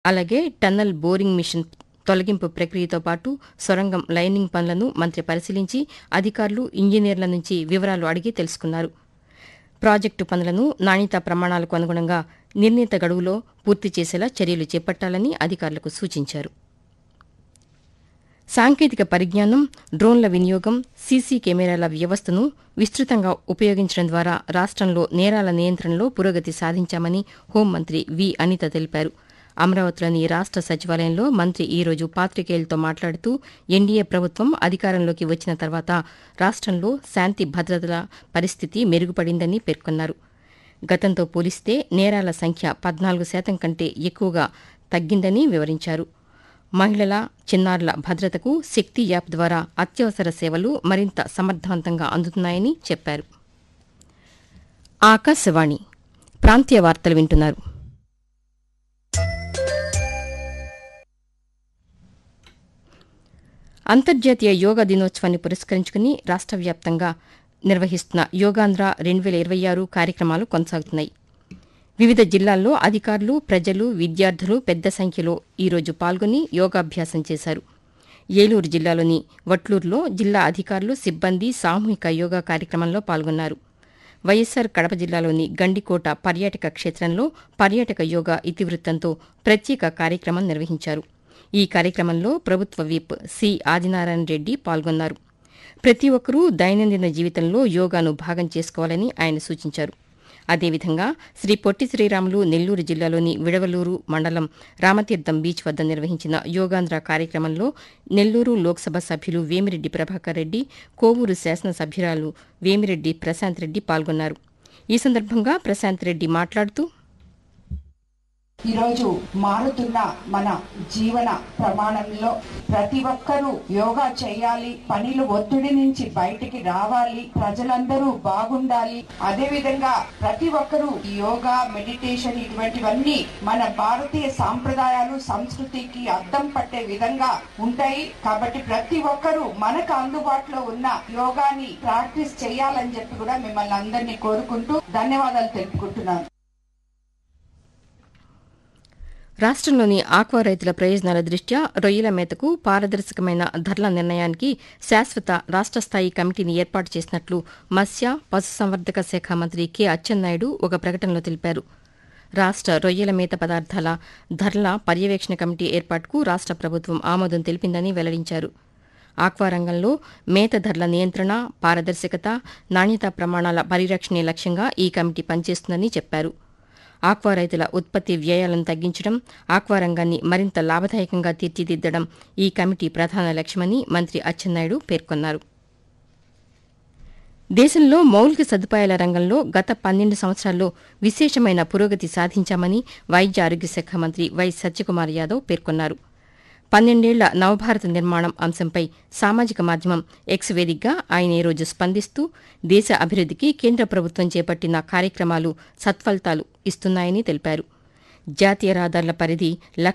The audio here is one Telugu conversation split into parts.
అలాగే టన్నల్ బోరింగ్ మిషన్ తొలగింపు ప్రక్రియతో పాటు సొరంగం లైనింగ్ పనులను మంత్రి పరిశీలించి అధికారులు, ఇంజనీర్ల నుంచి వివరాలు అడిగి తెలుసుకున్నారు. ప్రాజెక్టు పనులను నాణ్యతా ప్రమాణాలకు అనుగుణంగా నిర్ణీత గడువులో పూర్తి చేసేలా చర్యలు చేపట్టాలని అధికారులకు సూచించారు. సాంకేతిక పరిజ్ఞానం, డ్రోన్ల వినియోగం, సీసీ కెమెరాల వ్యవస్థను విస్తృతంగా ఉపయోగించడం ద్వారా రాష్టంలో నేరాల నియంత్రణలో పురోగతి సాధించామని హోంమంత్రి వి. అనిత తెలిపారు. అమరావతిలోని రాష్ట సచివాలయంలో మంత్రి ఈ రోజు పాతికేయులతో మాట్లాడుతూ ఎన్డీఏ ప్రభుత్వం అధికారంలోకి వచ్చిన తర్వాత రాష్టంలో శాంతి భద్రతల పరిస్థితి మెరుగుపడిందని పేర్కొన్నారు. గతంతో పోలిస్తే నేరాల సంఖ్య 14% కంటే ఎక్కువగా తగ్గిందని వివరించారు. మహిళల, చిన్నారుల భద్రతకు శక్తి యాప్ ద్వారా అత్యవసర సేవలు మరింత సమర్థవంతంగా అందుతున్నాయని చెప్పారు. ఆకాశవాణి ప్రాంతీయ వార్తలు వింటున్నారు. అంతర్జాతీయ యోగా దినోత్సవాన్ని పురస్కరించుకుని రాష్ట వ్యాప్తంగా నిర్వహిస్తున్న యోగాంధ్ర 2026 కార్యక్రమాలు కొనసాగుతున్నాయి. వివిధ జిల్లాల్లో అధికారులు, ప్రజలు, విద్యార్థులు పెద్ద సంఖ్యలో ఈరోజు పాల్గొని యోగాభ్యాసం చేశారు. ఏలూరు జిల్లాలోని వట్లూరులో జిల్లా అధికారులు, సిబ్బంది సామూహిక యోగా కార్యక్రమంలో పాల్గొన్నారు. వైఎస్సార్ కడప జిల్లాలోని గండికోట పర్యాటక క్షేత్రంలో పర్యాటక యోగా ఇతివృత్తంతో ప్రత్యేక కార్యక్రమం నిర్వహించారు. ఈ కార్యక్రమంలో ప్రభుత్వ విప్ సి. ఆదినారాయణ రెడ్డి పాల్గొన్నారు. ప్రతి ఒక్కరూ దైనందిన జీవితంలో యోగాను భాగం చేసుకోవాలని ఆయన సూచించారు. అదేవిధంగా శ్రీ పొట్టి శ్రీరాములు నెల్లూరు జిల్లాలోని విడవలూరు మండలం రామతీర్థం బీచ్ వద్ద నిర్వహించిన యోగాంధ్ర కార్యక్రమంలో నెల్లూరు లోక్సభ సభ్యులు వేమిరెడ్డి ప్రభాకర్ రెడ్డి, కోవూరు శాసనసభ్యురాలు వేమిరెడ్డి ప్రశాంత్ రెడ్డి పాల్గొన్నారు. ఈ సందర్భంగా ప్రశాంత్ రెడ్డి మాట్లాడుతూ ఈరోజు మారుతున్న మన జీవన ప్రమాణంలో ప్రతి ఒక్కరూ యోగా చేయాలి, పనిలో ఒత్తిడి నుంచి బయటికి రావాలి, ప్రజలందరూ బాగుండాలి. అదే విధంగా ప్రతి ఒక్కరూ యోగా, మెడిటేషన్ ఇటువంటివన్నీ మన భారతీయ సాంప్రదాయాలు, సంస్కృతికి అద్దం పట్టే విధంగా ఉంటాయి. కాబట్టి ప్రతి ఒక్కరూ మనకు అందుబాటులో ఉన్న యోగాని ప్రాక్టీస్ చేయాలని చెప్పి కూడా మిమ్మల్ని అందరినీ కోరుకుంటూ ధన్యవాదాలు తెలుపుకుంటున్నాను. రాష్టంలోని ఆక్వా రైతుల ప్రయోజనాల దృష్ట్యా రొయ్యల మేతకు పారదర్శకమైన ధరల నిర్ణయానికి శాశ్వత రాష్ట స్థాయి కమిటీని ఏర్పాటు చేసినట్లు మత్స్య, పశుసంవర్ధక శాఖ మంత్రి కె. అచ్చెన్నాయుడు ఒక ప్రకటనలో తెలిపారు. రాష్ట రొయ్యల మేత పదార్థాల ధరల పర్యవేక్షణ కమిటీ ఏర్పాటుకు రాష్ట ప్రభుత్వం ఆమోదం తెలిపిందని వెల్లడించారు. ఆక్వా రంగంలో మేత ధరల నియంత్రణ, పారదర్శకత, నాణ్యతా ప్రమాణాల పరిరక్షణే లక్ష్యంగా ఈ కమిటీ పనిచేస్తుందని చెప్పారు. ఆక్వా రైతుల ఉత్పత్తి వ్యయాలను తగ్గించడం, ఆక్వా రంగాన్ని మరింత లాభదాయకంగా తీర్చిదిద్దడం ఈ కమిటీ ప్రధాన లక్ష్యమని మంత్రి అచ్చెన్నాయుడు పేర్కొన్నారు. దేశంలో మౌలిక సదుపాయాల రంగంలో గత 12 సంవత్సరాల్లో విశేషమైన పురోగతి సాధించామని వైద్య ఆరోగ్య శాఖ మంత్రి వై. సత్యకుమార్ యాదవ్ పేర్కొన్నారు. 12 ఏళ్ల నవభారత నిర్మాణం అంశంపై సామాజిక మాధ్యమం ఎక్స్ వేదికగా ఆయన ఈ రోజు స్పందిస్తూ దేశ అభివృద్దికి కేంద్ర ప్రభుత్వం చేపట్టిన కార్యక్రమాలు సత్ఫలితాలు ఇస్తున్నాయని తెలిపారు. జాతీయ రహదారుల పరిధి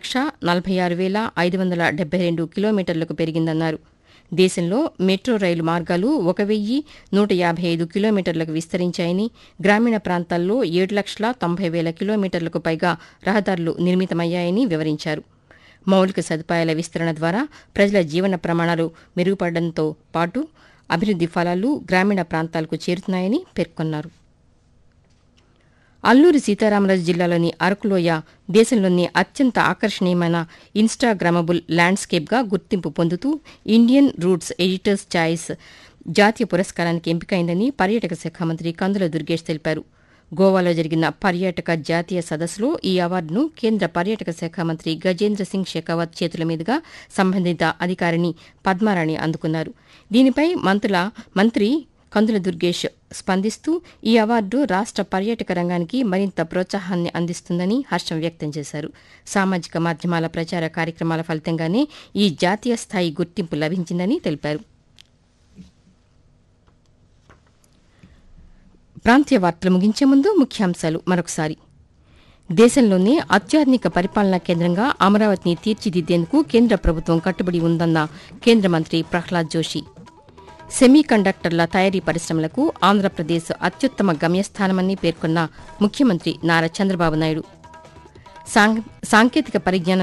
1,46,572 కిలోమీటర్లకు పెరిగిందన్నారు. దేశంలో మెట్రో రైలు మార్గాలు 1,155 కిలోమీటర్లకు విస్తరించాయని, గ్రామీణ ప్రాంతాల్లో 7,90,000 కిలోమీటర్లకు పైగా రహదారులు నిర్మితమయ్యాయని వివరించారు. మౌలిక సదుపాయాల విస్తరణ ద్వారా ప్రజల జీవన ప్రమాణాలు మెరుగుపడడంతో పాటు అభివృద్ది ఫలాలు గ్రామీణ ప్రాంతాలకు చేరుతున్నాయని పేర్కొన్నారు. అల్లూరి సీతారామరాజు జిల్లాలోని అరకులోయ దేశంలోని అత్యంత ఆకర్షణీయమైన ఇన్స్టాగ్రామబుల్ ల్యాండ్స్కేప్గా గుర్తింపు పొందుతూ ఇండియన్ రూట్స్ ఎడిటర్స్ చాయిస్ జాతీయ పురస్కారానికి ఎంపికైందని పర్యాటక శాఖ మంత్రి కందుల దుర్గేష్ తెలిపారు. గోవాలో జరిగిన పర్యాటక జాతీయ సదస్సులో ఈ అవార్డును కేంద్ర పర్యాటక శాఖ మంత్రి గజేంద్ర సింగ్ షెకావత్ చేతుల మీదుగా సంబంధిత అధికారిని పద్మారాణి అందుకున్నారు. దీనిపై మంత్రి కందుల దుర్గేష్ స్పందిస్తూ ఈ అవార్డు రాష్ట పర్యాటక రంగానికి మరింత ప్రోత్సాహాన్ని అందిస్తుందని హర్షం వ్యక్తం చేశారు. సామాజిక మాధ్యమాల ప్రచార కార్యక్రమాల ఫలితంగానే ఈ జాతీయ స్థాయి గుర్తింపు లభించిందని తెలిపారు. ప్రాంతీయ వార్తలు ముగించే ముందు ముఖ్యాంశాలు మరొకసారి. దేశంలోనే అత్యాధునిక పరిపాలనా కేంద్రంగా అమరావతిని తీర్చిదిద్దేందుకు కేంద్ర ప్రభుత్వం కట్టుబడి ఉందన్న కేంద్ర మంత్రి ప్రహ్లాద్ జోషి. సెమీ కండక్టర్ల తయారీ పరిశ్రమలకు ఆంధ్రప్రదేశ్ అత్యుత్తమ గమ్యస్థానమని పేర్కొన్న ముఖ్యమంత్రి నారా చంద్రబాబు నాయుడు. సాంకేతిక పరిజ్ఞానం